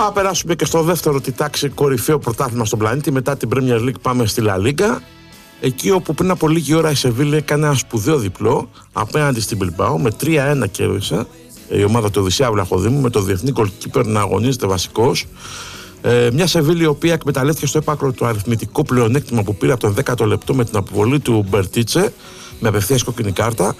Πάμε να περάσουμε και στο δεύτερο τη τάξη κορυφαίο πρωτάθλημα στον πλανήτη. Μετά την Premier League πάμε στη La Liga. Εκεί όπου πριν από λίγη ώρα η Σεβίλη έκανε ένα σπουδαίο διπλό απέναντι στην Μπιλμπάο. Με 3-1 κέρδισε η ομάδα του Οδυσσέα Βλαχοδήμου, με το διεθνή goalkeeper να αγωνίζεται βασικός. Μια Σεβίλη η οποία εκμεταλλεύτηκε στο έπακρο το αριθμητικό πλεονέκτημα που πήρε από το 10ο λεπτό με την αποβολή του Μπερτίτσε με απευθείας κόκκινη κάρτα.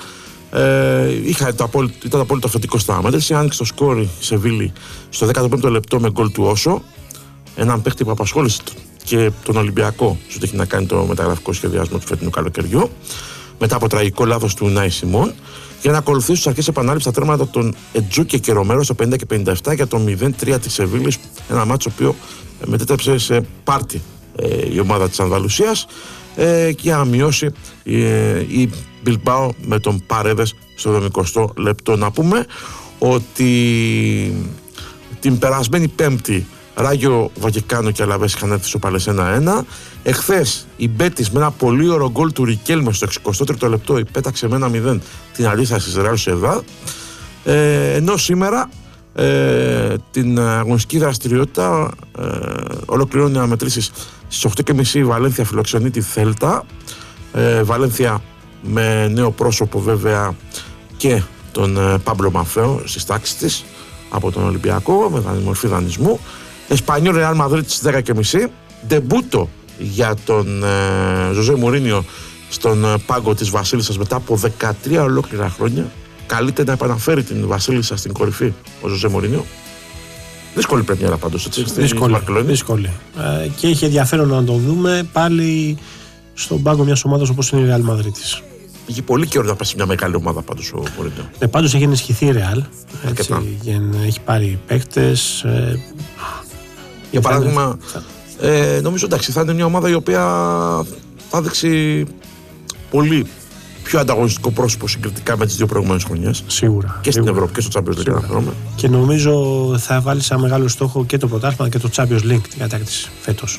Ήταν απόλυτο θετικό στα μέτρηση. Άνοιξε το σκόρ η Σεβίλη στο 15ο λεπτό με γκολ του Όσο. Έναν παίχτη που απασχόλησε και τον Ολυμπιακό στο ότι έχει να κάνει το μεταγραφικό σχεδιασμό του φετινού καλοκαιριού. Μετά από τραγικό λάθος του Νάι Σιμών. Για να ακολουθήσει στις αρχές επανάληψη τα τέρματα των Ετζούκε και Ρομέρο στο 50 και 57 για το 0-3 της Σεβίλης. Ένα μάτσο οποίο μετέτρεψε σε πάρτι η ομάδα της Ανδαλουσίας και για να μειώσει η Μπιλμπάο με τον Παρέδες στο 20ο λεπτό. Να πούμε ότι την περασμένη Πέμπτη Ράγιο Βαγεκάνο και Αλαβές είχαν έρθει στο Παλές 1-1. Εχθές η Μπέτις με ένα πολύ ωραίο γκολ του Ρικέλμε στο 63ο λεπτό υπέταξε με 1-0 την αντίσταση της Ρεάλ Σοσιεδάδ. Ενώ σήμερα την αγωνιστική δραστηριότητα ολοκληρώνει αναμετρήσεις στις 8.30 η Βαλένθια φιλοξενεί τη Θέλτα. Βαλένθια με νέο πρόσωπο βέβαια και τον Πάμπλο Μαφέο στις τάξεις της από τον Ολυμπιακό με μορφή δανεισμού. Εσπανιόλ Ρεάλ Μαδρίτη στις 10.30. Ντεμπούτο για τον Ζωζέ Μουρίνιο στον πάγκο της Βασίλισσας μετά από 13 ολόκληρα χρόνια. Καλείται να επαναφέρει την Βασίλισσα στην κορυφή ο Ζωζέ Μουρίνιο. Δύσκολη πρεμιέρα πάντως, έτσι. Δύσκολη. Και είχε ενδιαφέρον να το δούμε πάλι στον πάγκο μιας ομάδας όπως είναι η Ρεάλ Μαδρίτης. Είχε πολύ καιρό να πέσει μια μεγάλη ομάδα πάντως ο Μουρίνιο. Πάντως έχει ενισχυθεί η Ρεάλ. Έχει πάρει παίκτες. Για παράδειγμα, νομίζω εντάξει, θα είναι μια ομάδα η οποία θα δείξει πολύ πιο ανταγωνιστικό πρόσωπο συγκριτικά με τις δύο προηγούμενες χρονιές. Σίγουρα. Και στην Ευρώπη και στο Champions League. Και νομίζω θα βάλει σαν μεγάλο στόχο και το πρωτάθλημα και το Champions League την κατάκτηση φέτος.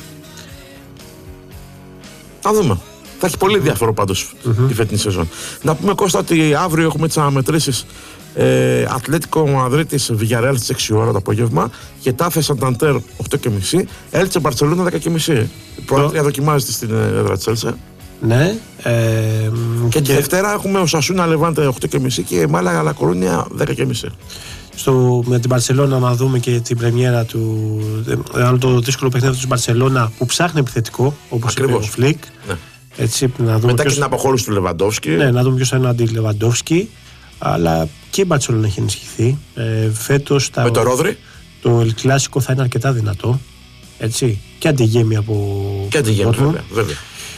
Θα δούμε. Θα έχει πολύ ενδιαφέρον πάντως η φετινή σεζόν. Να πούμε, Κώστα, ότι αύριο έχουμε τις αναμετρήσεις Ατλέτικο Μαδρίτης Βιγιαρεάλ στις 6 ώρα το απόγευμα, Γετάφε Σανταντέρ 8.30, Έλτσε Μπαρτσελόνα 10.30. Η Προεδρία δοκιμάζεται στην έδρα της Έλτσε. Ναι. Και τη Δευτέρα έχουμε ο Σασούνα Λεβάντε 8.30 και Μάλαγα Λακορούνια 10.30. Με την Μπαρσελόνα να δούμε και την πρεμιέρα του, το δύσκολο παιχνίδι της Μπαρσελόνα που ψάχνει επιθετικό, όπως είπε ο Φλικ. Ναι. Έτσι, να δούμε μετά και την αποχώρηση του Λεβαντόφσκι. Ναι, να δούμε ποιος θα είναι αντί Λεβαντόφσκι. Αλλά και η Μπαρσελόνα έχει ενισχυθεί. Φέτος με το Ρόδρυ. Το Ελ Κλάσικο θα είναι αρκετά δυνατό. Έτσι. Και αντιγέμι από. Και αντιγέμι, βέβαια.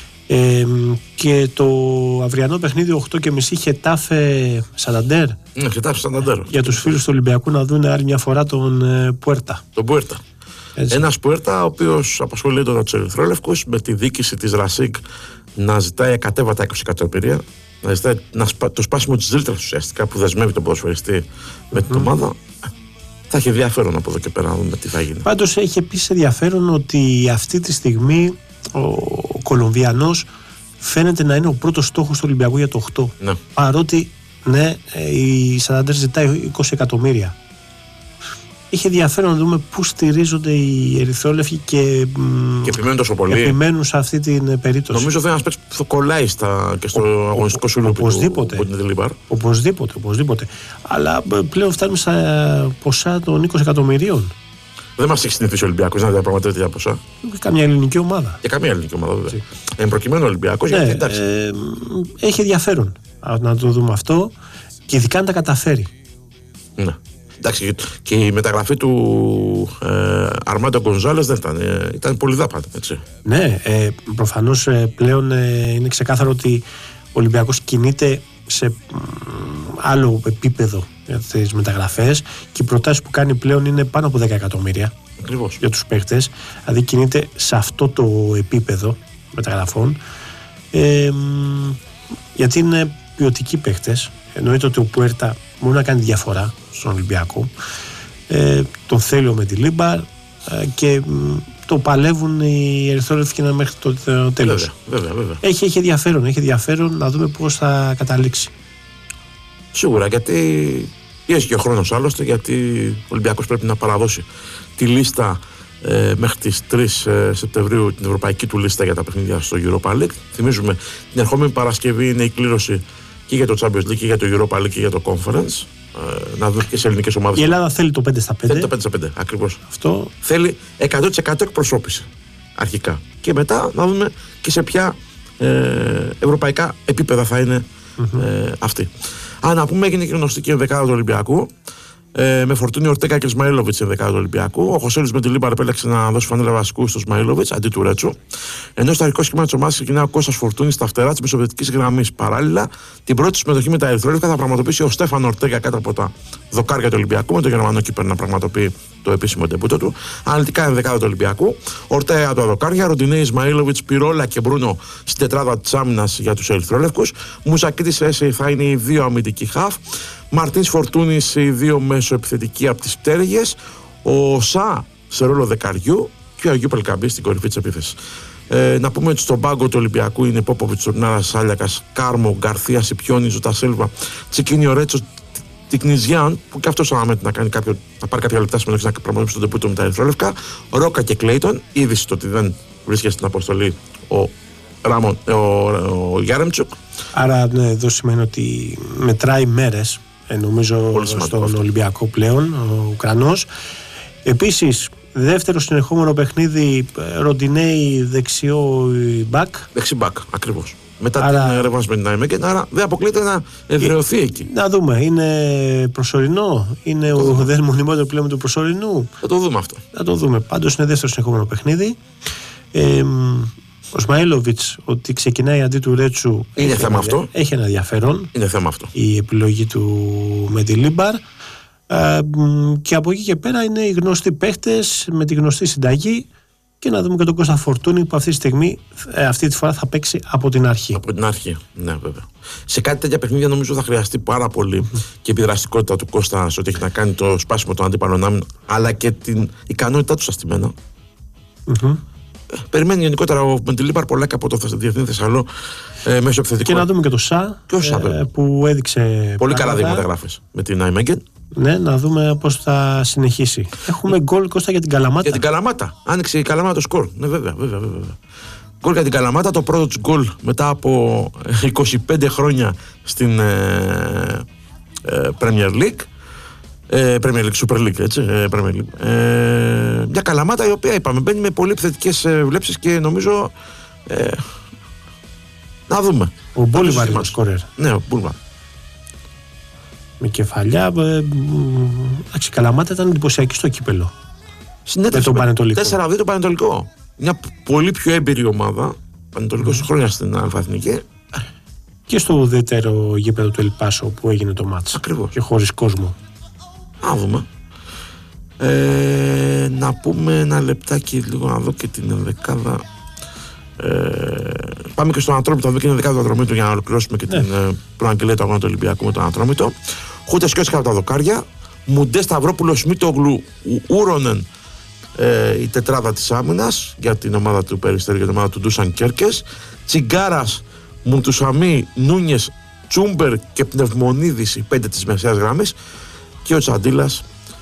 Και το αυριανό παιχνίδι 8.30 Χετάφε Σανταντέρ. Ναι, Χετάφε Σανταντέρ. Για τους φίλους του Ολυμπιακού να δουν άλλη μια φορά τον Πουέρτα. Τον Πουέρτα. Ένας Πουέρτα ο οποίος απασχολεί τον Ερυθρόλευκους με τη διοίκηση της Ρασίγκ να ζητάει ακατέβατα 20 εκατομμύρια. Να ζητάει το σπάσιμο της ρήτρας ουσιαστικά που δεσμεύει τον ποδοσφαιριστή με την ομάδα. Θα έχει ενδιαφέρον από εδώ και πέρα να δούμε τι θα γίνει. Πάντως έχει επίσης ενδιαφέρον ότι αυτή τη στιγμή ο Κολομβιανός φαίνεται να είναι ο πρώτος στόχος του Ολυμπιακού για το 8. Ναι. Παρότι ναι, η Σανταντέρ ζητάει 20 εκατομμύρια. Είχε ενδιαφέρον να δούμε πού στηρίζονται οι ερυθρόλευκοι και επιμένουν τόσο πολύ. Επιμένουν σε αυτή την περίπτωση. Νομίζω ότι ένας παίκτης που θα κολλάει και στο αγωνιστικό σύλλογο που είναι Λιμπάρ. Οπωσδήποτε. Αλλά πλέον φτάνουμε στα ποσά των 20 εκατομμυρίων. Δεν μας έχει συνηθίσει ο Ολυμπιακός να διαπραγματεύεται για ποσά. Και καμία ελληνική ομάδα. Και καμία ελληνική ομάδα, βέβαια. Εν προκειμένου ο Ολυμπιακός, γιατί εντάξει. Έχει ενδιαφέρον να το δούμε αυτό και ειδικά να τα καταφέρει. Ναι. Εντάξει, και η μεταγραφή του Αρμάντο Γκονζάλες δεν ήταν πολύ δάπανη, έτσι. Ναι, προφανώς πλέον είναι ξεκάθαρο ότι ο Ολυμπιακός κινείται σε άλλο επίπεδο για τις μεταγραφές και οι προτάσεις που κάνει πλέον είναι πάνω από 10 εκατομμύρια. Ακριβώς. Για τους παίχτες. Δηλαδή κινείται σε αυτό το επίπεδο μεταγραφών, γιατί είναι ποιοτικοί παίχτες. Εννοείται ότι ο Πουέρτα μπορεί να κάνει διαφορά στον Ολυμπιακό. Τον θέλει ο Μεντιλίμπαρ και το παλεύουν οι ερυθρόλευκοι μέχρι το τέλος. Βέβαια. Έχει ενδιαφέρον να δούμε πώς θα καταλήξει. Σίγουρα, γιατί Πιέζει και ο χρόνος άλλωστε, γιατί ο Ολυμπιακός πρέπει να παραδώσει τη λίστα μέχρι τις 3 Σεπτεμβρίου, την ευρωπαϊκή του λίστα για τα παιχνίδια στο Europa League. Θυμίζουμε, την ερχόμενη Παρασκευή είναι η κλήρωση και για το Champions League και για το Europa League και για το Conference. Να δούμε και σε ελληνικές ομάδες. Η Ελλάδα θέλει το 5 στα 5. Θέλει το 5 στα 5, ακριβώς. Αυτό. Θέλει 100% εκπροσώπηση αρχικά. Και μετά να δούμε και σε ποια ευρωπαϊκά επίπεδα θα είναι αυτή. Να πούμε, έγινε και γνωστή και η ενδεκάδα του Ολυμπιακού. Με Φορτούνη Ορτέγκα και Σμαΐλοβιτς η ενδεκάδα του Ολυμπιακού. Ο Χωσέλης με τη Λίμπαρ επέλεξε να δώσει φανέλα βασικού στο Σμαΐλοβιτς αντί του Ρέτσου. Ενώ στο αρχικό σχήμα της ομάδας ξεκινάει ο Κώστας Φορτούνης στα φτερά της μεσοβετικής γραμμής. Παράλληλα, την πρώτη συμμετοχή με τα ερυθρόλευκα θα πραγματοποιήσει ο Στέφανο Ορτέγκα κάτω από τα δοκάρια του Ολυμπιακού, με το γερμανό κύπερ να πραγματοποιεί το επίσημο ντεμπούτο του. Αναλυτικά ενδεκάδα του Ολυμπιακού. Ορτέγκα τα δοκάρια, Ροντινέη, Ισμαήλοβιτς, Πυρόλα και Μπρούνο στην τετράδα της άμυνας για τους ερυθρόλευκους. Μουσακίτης Έσαι θα είναι οι δύο αμυντικοί χαφ. Μαρτίνς Φορτούνης οι δύο μεσοεπιθετικοί από τις πτέρυγες. Ο Σα σε ρόλο δεκαριού και ο Αγίου Πελκαμπή στην κορυφή της επίθεσης. Να πούμε ότι στον πάγκο του Ολυμπιακού είναι Πόποβιτς, Τουρνάρας, Σάλιακας, Κάρμο, Γκαρθία, Σιπιόνι, Ζουτασίλβα, Τσικίνιο, Ρέτσο, Τικνιζιάν, που και αυτός αναμένεται να πάρει κάποια λεπτά συμμετοχή να πραγματοποιήσει τον τεπούτο με τα ερυθρόλευκα. Ρόκα και Κλέιτον, είδηση το ότι δεν βρίσκεται στην αποστολή ο Γιάρεμτσουκ. Άρα εδώ σημαίνει ότι μετράει μέρες, νομίζω, στον αυτό. Ολυμπιακό πλέον, ο Ουκρανός. Επίσης, δεύτερο συνεχόμενο παιχνίδι, Ροντινέη δεξιό μπακ. Δεξί μπακ, ακριβώς. Μετά την ρεύανση με την Άιμεκεν, άρα δεν αποκλείται να εδραιωθεί εκεί. Να δούμε, είναι προσωρινό, είναι ο δεσμονιμότερο πλέον του προσωρινού. Θα το δούμε αυτό. Θα το δούμε. Πάντως είναι δεύτερο συνεχόμενο παιχνίδι. Ο Σμαΐλοβιτς ότι ξεκινάει αντί του Ρέτσου είναι θέμα αυτό. Έχει ένα ενδιαφέρον. Είναι θέμα αυτό. Η επιλογή του με τη Λίμπαρ. Και από εκεί και πέρα είναι οι γνωστοί παίχτες με τη γνωστή συνταγή. Και να δούμε και τον Κώστα Φορτούνη που αυτή τη φορά θα παίξει από την αρχή. Από την αρχή, ναι, βέβαια. Σε κάτι τέτοια παιχνίδια νομίζω θα χρειαστεί πάρα πολύ και επιδραστικότητα του Κώστα σε ό,τι έχει να κάνει το σπάσιμο των αντίπαλων άμυνων, αλλά και την ικανότητά του στα στημένα. Περιμένει γενικότερα ο Μεντιλίμπαρ πολλά και από το Διεθνή Θεσσαλό μέσω επιθετικό. Και να δούμε και το Σα που έδειξε. Πολύ καλά δείγματα γράφες με την Άιμεκεν. Ναι, να δούμε πώς θα συνεχίσει. Έχουμε γκολ, Κώστα, για την Καλαμάτα. Για την Καλαμάτα. Άνοιξε η Καλαμάτα το σκορ. Ναι, βέβαια. Γκολ για την Καλαμάτα. Το πρώτο του γκολ μετά από 25 χρόνια στην Premier League. Super League, έτσι. Premier League. Μια Καλαμάτα η οποία, είπαμε, μπαίνει με πολύ επιθετικές βλέψεις και νομίζω. Να δούμε. Ο Μπόλιβαρ είναι ο σκόρερ. Ναι, ο Μπόλιβαρ. Με κεφαλιά. Η Καλαμάτα ήταν εντυπωσιακή στο κύπελο. Συνέτρεψε με τον Πανετολικό. 4-2 το Πανετολικό. Μια πολύ πιο έμπειρη ομάδα. Πανετολικός χρόνια στην Αλφα-Εθνική. Και στο ουδέτερο γήπεδο του Ελπάσο που έγινε το μάτς. Ακριβώς. Και χωρίς κόσμο. Να δούμε. Να πούμε ένα λεπτάκι λίγο να δω και την ενδεκάδα. Πάμε και στον Ατρόμητο, θα δούμε και την ενδεκάδα του Ατρομήτου για να ολοκληρώσουμε και την προαγγελία του αγώνα του Ολυμπιακού με τον Ατρόμητο. Χούτες και από τα δοκάρια. Μουντέ Σταυρόπουλος, Μίτογλου, Ούρονεν, η τετράδα της άμυνας για την ομάδα του Περιστέρη, για την ομάδα του Ντούσαν Κέρκες. Τσιγκάρας, Μουντουσαμί, Νούνιες, Τσούμπερ και Πνευμονίδης, οι 5 της μεσαίας γραμμής. Και ο Τσαντήλας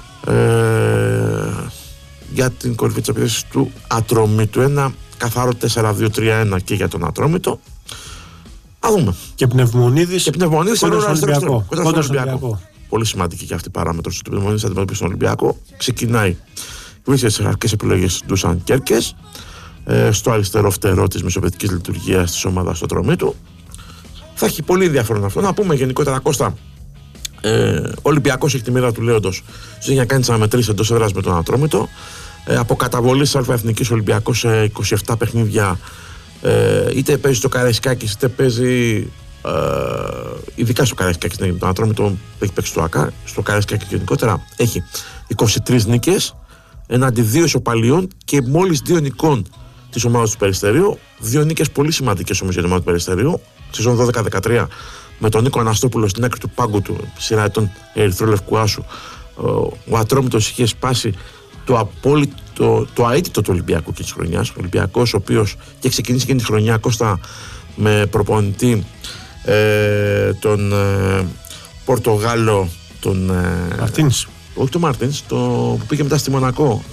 για την κορυφή της επίθεσης του Ατρόμητου. Ένα καθαρό 4-2-3-1 και για τον Ατρόμητο. Α δούμε. Και Πνευμονίδης κοντά στον Ολυμπιακό. Πολύ σημαντική και αυτή η παράμετρος του Πνευμονίδης αντιμετωπίσει στον Ολυμπιακό. Ξεκινάει, βρίσκεται σε αρκετές επιλογές του Ντούσαν Κέρκες, στο αριστερό φτερό της μεσοπαιδικής λειτουργίας της ομάδας του Ατρομήτου. Θα έχει πολύ ενδιαφέρον αυτό. Να πούμε γενικότερα, Κώστα, ο Ολυμπιακός έχει τη μοίρα του Λέοντος για να κάνει τις αναμετρήσεις εντός έδρας με τον Ατρόμητο. Από καταβολή της Αλφα-Εθνικής Ολυμπιακός σε 27 παιχνίδια, είτε παίζει στο Καραϊσκάκης είτε παίζει ειδικά στο Καραϊσκάκης, με τον Ατρόμητο έχει παίξει στο Καραϊσκάκης γενικότερα, έχει 23 νίκες εναντί 2 ισοπαλιών και μόλις 2 νικών της ομάδας του Περιστερίου. 2 νίκες πολύ σημαντικές όμως για την ομάδα του Περιστερίου. Σεζόν 12-13 με τον Νίκο Αναστόπουλο στην άκρη του πάγκου του, σειρά ετών ερυθρόλευκου άσου. Ο Ατρόμητος είχε σπάσει το αίτητο του Ολυμπιακού και της χρονιάς. Ο Ολυμπιακός, ο οποίος και ξεκινήσει εκείνη τη χρονιά, Κώστα, με προπονητή τον Πορτογάλο τον. Μαρτίνς. Όχι τον Μάρτινς, που πήγε μετά στη Μονακό.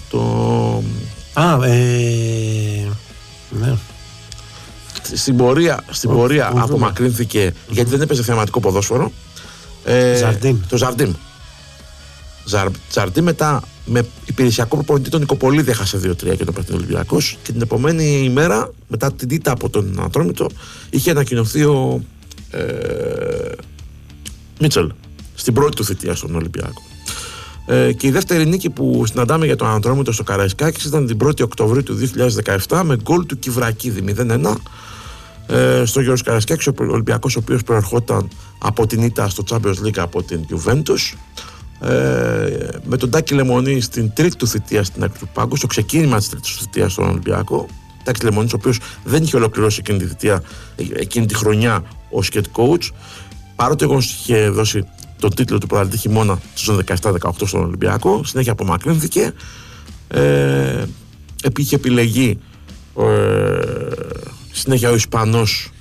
Ναι. Στην πορεία απομακρύνθηκε γιατί δεν έπαιζε θεαματικό ποδόσφαιρο. Το Ζαρντίν. Ζαρντίν μετά με υπηρεσιακό προπονητή τον Νικοπολίδη έχασε 2-3 και το παιχνίδι Ολυμπιακός. Και την επόμενη ημέρα, μετά την ήττα από τον Ατρόμητο, είχε ανακοινωθεί ο Μίτσελ στην πρώτη του θητεία στον Ολυμπιακό. Και η δεύτερη νίκη που συναντάμε για τον Ατρόμητο στο Καραϊσκάκης ήταν την 1η Οκτωβρίου του 2017 με γκολ του Κιβρακίδη 0-1 στο Γιώργος Καραϊσκάκης, ο Ολυμπιακός ο οποίος προερχόταν από την ήττα στο Champions League από την Juventus, με τον Τάκη Λεμονή στην τρίτη του θητεία στην άκρη του πάγκου, στο ξεκίνημα της τρίτης του θητείας στον Ολυμπιακό. Τάκης Λεμονής, ο οποίος δεν είχε ολοκληρώσει εκείνη τη θητεία, εκείνη τη χρονιά ως head coach, παρότι εγώ είχε δώσει τον τίτλο του πρωταθλητή χειμώνα στους 17-18 στον Ολυμπιακό. Συνέχεια απομακρύνθηκε, είχε επιλεγεί συνέχεια ο Ισπανός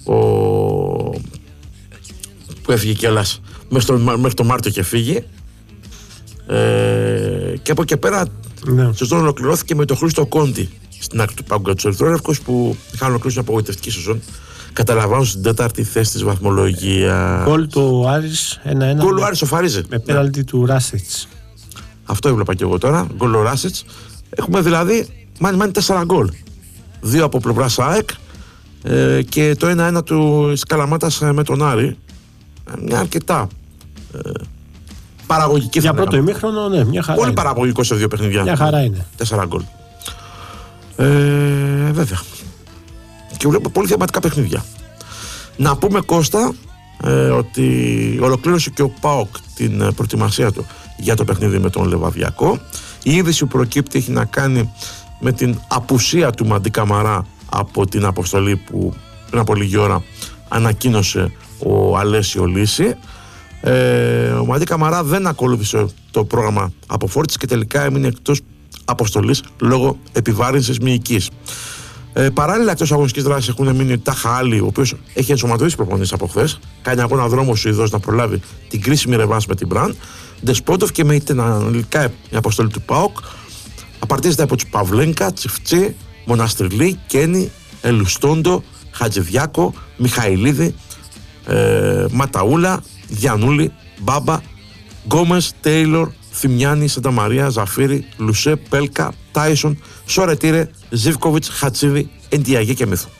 που έφυγε κιόλας μέχρι τον Μάρτιο και φύγει, και από εκεί πέρα σεζόν ολοκληρώθηκε με τον Χρήστο Κόντι στην άκρη του πάγκου για τους Ερυθρόλευκους, που είχαν ολοκληρώσει μια απογοητευτική σεζόν. Καταλαβαίνω στην τέταρτη θέση της βαθμολογίας. Γκολ του Άρης 1-1. Γκολ του Άρης ο Φαρίζε. Με πέναλτι του Ράσιτς. Αυτό έβλεπα και εγώ τώρα. Γκολ ο Ράσιτς. Έχουμε δηλαδή μάνι 4 γκολ. 2 από πλευρά ΑΕΚ και το 1-1 του Καλαμάτας με τον Άρη. Μια αρκετά παραγωγική. Για πρώτο ημίχρονο, ναι, μια χαρά. Πολύ παραγωγικό σε 2 παιχνίδια. Μια χαρά είναι. 4 γκολ. Βέβαια. Και βλέπω πολύ θεαματικά παιχνίδια. Να πούμε, Κώστα, ότι ολοκλήρωσε και ο ΠΑΟΚ την προετοιμασία του για το παιχνίδι με τον Λεβαδιακό. Η είδηση που προκύπτει έχει να κάνει με την απουσία του Μαντί Καμαρά από την αποστολή που πριν από λίγη ώρα ανακοίνωσε ο Αλέσιο Λύση. Ο Μαντί Καμαρά δεν ακολούθησε το πρόγραμμα αποφόρτισης και τελικά έμεινε εκτός αποστολής λόγω επιβάρυνσης μυϊκής. Παράλληλα, εκτός αγωνιστικής δράσης έχουν μείνει ο Τάχα Άλλη, ο οποίος έχει ενσωματωθεί προπονήσεις από χθες. Κάνει αγώνα δρόμο σου Ιδός να προλάβει την κρίσιμη ρεβάνς με την Μπραντ. Ντεσπότοφ και με ιταλικά η αποστολή του ΠΑΟΚ απαρτίζεται από τους Παυλένκα, Τσιφτσί, Μοναστριλί, Κένι, Ελουστόντο, Χατζηδιάκο, Μιχαηλίδη, Ματαούλα, Γιαννούλη, Μπάμπα, Γκόμες, Τέιλορ, Θημιάννη, Σανταμαρία, Ζαφύρη, Λουσέ, Πέλκα, Τάισον, Σορετήρε, Ζίβκοβιτς, Χατσίβι, Εντιαγέ και Μύθου.